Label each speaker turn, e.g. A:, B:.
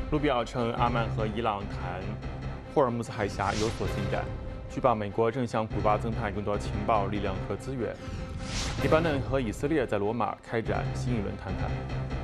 A: 卢比奥称，阿曼和伊朗谈霍尔木兹海峡有所进展。据报，美国正向古巴增派更多情报力量和资源。黎巴嫩和以色列在罗马开展新一轮谈判。